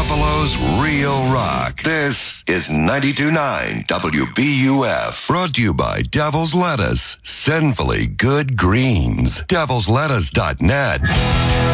Buffalo's real rock. This is 92.9 WBUF. Brought to you by Devil's Lettuce. Sinfully good greens. Devil'sLettuce.net.